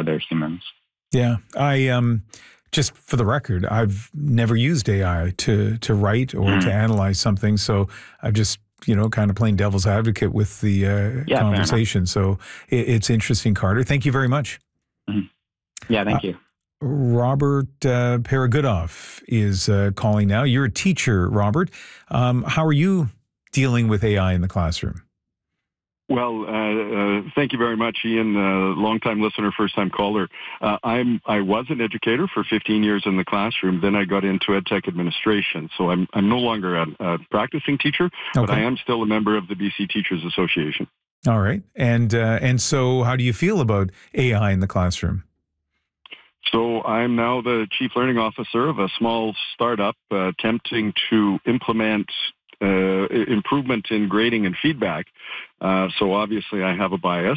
other humans. Yeah, just for the record, I've never used AI to write or to analyze something, so I've just kind of playing devil's advocate with the conversation. So it's interesting, Carter. Thank you very much. Yeah, thank you. Robert Paragudov is calling now. You're a teacher, Robert. How are you dealing with AI in the classroom? Well, thank you very much, Ian, longtime listener, first-time caller. I was an educator for 15 years in the classroom. Then I got into EdTech administration. So I'm no longer a practicing teacher, but I am still a member of the BC Teachers Association. All right. And so how do you feel about AI in the classroom? So I'm now the Chief Learning Officer of a small startup attempting to implement improvement in grading and feedback. So obviously I have a bias.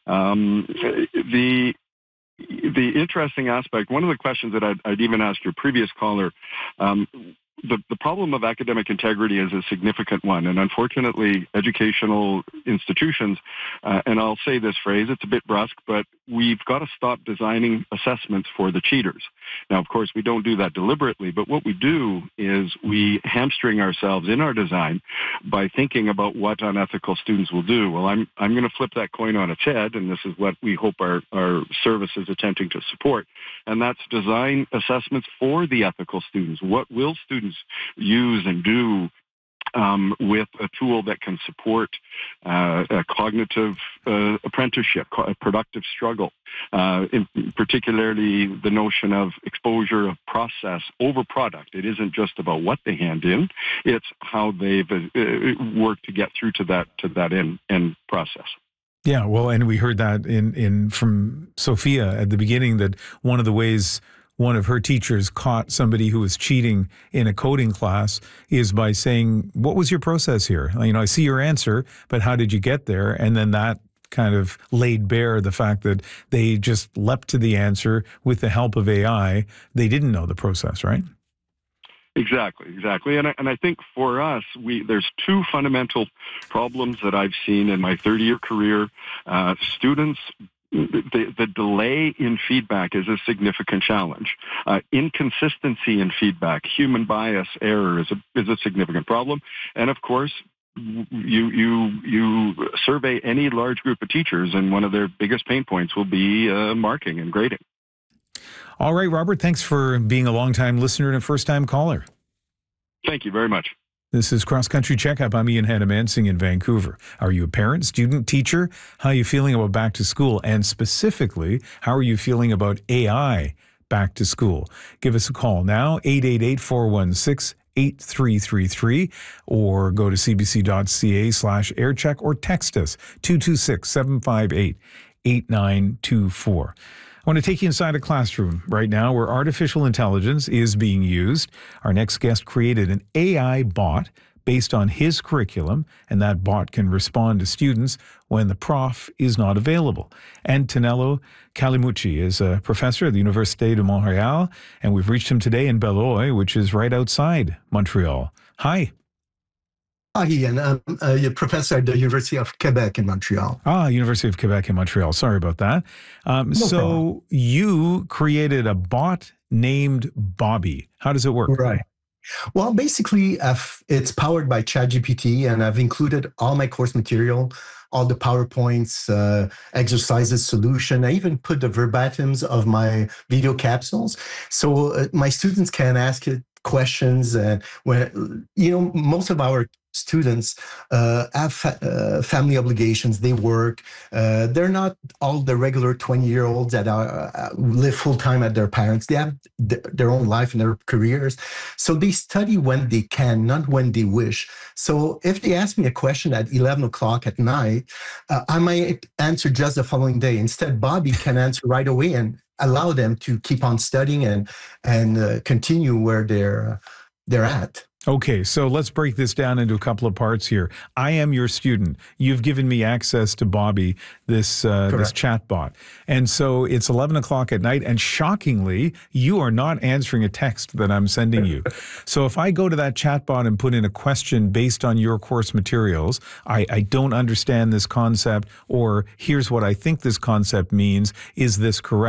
The interesting aspect, one of the questions that I'd even ask your previous caller, the problem of academic integrity is a significant one. And unfortunately, educational institutions, and I'll say this phrase, it's a bit brusque, but we've got to stop designing assessments for the cheaters. Now, of course, we don't do that deliberately, but what we do is we hamstring ourselves in our design by thinking about what unethical students will do. Well, I'm going to flip that coin on its head, and this is what we hope our service is attempting to support, and that's design assessments for the ethical students. What will students use and do with a tool that can support a cognitive apprenticeship, a productive struggle, particularly the notion of exposure of process over product. It isn't just about what they hand in, it's how they've worked to get through to that end process. Yeah, well, and we heard that from Sophia at the beginning, that one of the ways one of her teachers caught somebody who was cheating in a coding class is by saying, what was your process here? I see your answer, but how did you get there? And then that kind of laid bare the fact that they just leapt to the answer with the help of AI. They didn't know the process, right? Exactly. And I think for us, there's two fundamental problems that I've seen in my 30-year career. Students, the delay in feedback is a significant challenge. Inconsistency in feedback, human bias, error is a significant problem. And of course, you survey any large group of teachers, and one of their biggest pain points will be marking and grading. All right, Robert, thanks for being a long-time listener and a first-time caller. Thank you very much. This is Cross Country Checkup. I'm Ian Hannah-Mansing in Vancouver. Are you a parent, student, teacher? How are you feeling about back to school? And specifically, how are you feeling about AI back to school? Give us a call now, 888-416-8333, or go to cbc.ca/aircheck, or text us 226-758-8924. I want to take you inside a classroom right now where artificial intelligence is being used. Our next guest created an AI bot based on his curriculum, and that bot can respond to students when the prof is not available. Antonello Calimucci is a professor at the Université de Montréal, and we've reached him today in Beloeil, which is right outside Montreal. Hi. Hi, Ian. I'm a professor at the University of Quebec in Montreal. University of Quebec in Montreal. Sorry about that. No problem. You created a bot named Bobby. How does it work? Right. Well, basically, it's powered by ChatGPT, and I've included all my course material, all the PowerPoints, exercises, solution. I even put the verbatims of my video capsules. So my students can ask it questions. And when, most of our students have family obligations. They work. They're not all the regular 20-year-olds that live full-time at their parents. They have their own life and their careers. So they study when they can, not when they wish. So if they ask me a question at 11 o'clock at night, I might answer just the following day. Instead, Bobby can answer right away and allow them to keep on studying and continue where they're at. Okay, so let's break this down into a couple of parts here. I am your student. You've given me access to Bobby, this chatbot. And so it's 11 o'clock at night, and shockingly, you are not answering a text that I'm sending you. So if I go to that chatbot and put in a question based on your course materials, I don't understand this concept, or here's what I think this concept means, is this correct?